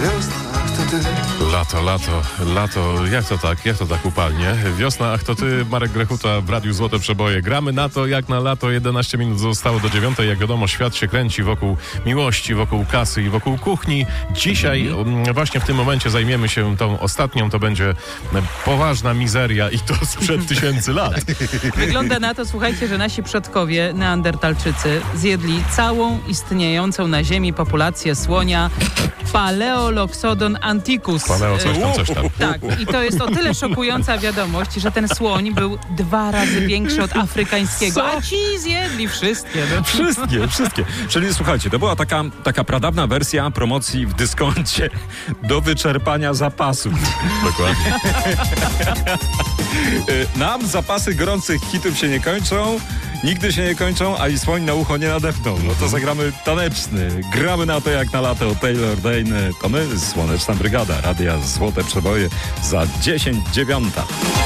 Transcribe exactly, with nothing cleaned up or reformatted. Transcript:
Wiosna, ach to ty. Lato, lato, lato, jak to tak, jak to tak upalnie? Wiosna, ach to ty, Marek Grechuta w Radiu Złote Przeboje. Gramy na to jak na lato, jedenaście minut zostało do dziewiątej. Jak wiadomo, świat się kręci wokół miłości, wokół kasy i wokół kuchni. Dzisiaj mm. właśnie w tym momencie zajmiemy się tą ostatnią, to będzie poważna mizeria i to sprzed tysięcy lat. Wygląda na to, słuchajcie, że nasi przodkowie, neandertalczycy, zjedli całą istniejącą na Ziemi populację słonia Paleoloxodon anticus. Paleo coś tam, coś tam. Tak, i to jest o tyle szokująca wiadomość, że ten słoń był dwa razy większy od afrykańskiego, Co? a ci zjedli wszystkie. No. Wszystkie, wszystkie. Czyli słuchajcie, to była taka, taka pradawna wersja promocji w dyskoncie do wyczerpania zapasów. Dokładnie. Nam zapasy gorących hitów się nie kończą, nigdy się nie kończą, a i słoń na ucho nie nadepną. No to zagramy taneczny. Gramy na to jak na lato. Taylor Dane, to my, Słoneczna Brygada. Radia Złote Przeboje za dziesięć dziewiąta.